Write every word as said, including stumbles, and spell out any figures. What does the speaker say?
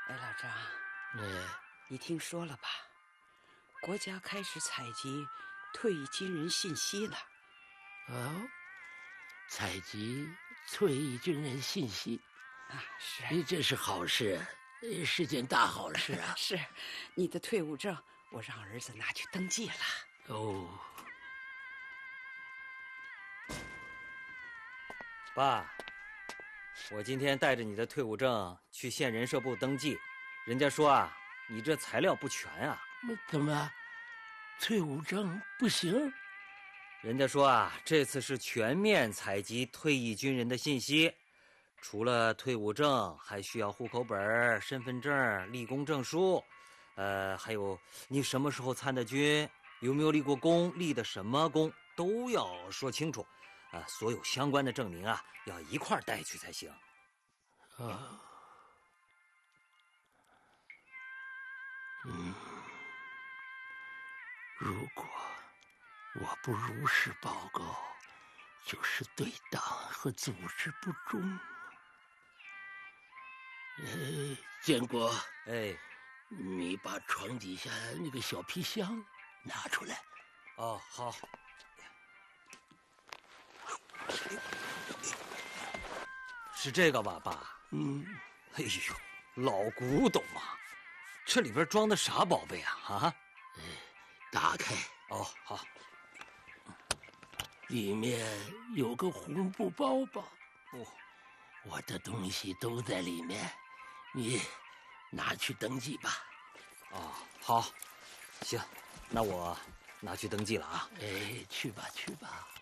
哎，老张， 哎， 你听说了吧？国家开始采集退役军人信息了。 哦，采集退役军人信息啊，是， 哎，这是好事，是件大好事啊！ 是，你的退伍证我让儿子拿去登记了。 哦， 爸，我今天带着你的退伍证去县人社部登记，人家说啊，你这材料不全啊。 怎么，退伍证不行？ 人家说啊，这次是全面采集退役军人的信息，除了退伍证，还需要户口本、身份证、立功证书，呃，还有你什么时候参的军，有没有立过功，立的什么功，都要说清楚。啊，所有相关的证明啊，要一块带去才行。 啊，嗯，如果我不如实报告，就是对党和组织不忠。哎，建国， 哎， 你把床底下那个小皮箱拿出来。 哦，好。是这个吧，爸？ 嗯。 哎呦，老古董啊！这里边装的啥宝贝啊？啊？ 哎，打开。 哦，好。 里面有个红布包包。 哦， 我的东西都在里面，你拿去登记吧。 哦，好，行，那我拿去登记了啊。 哎，去吧，去吧。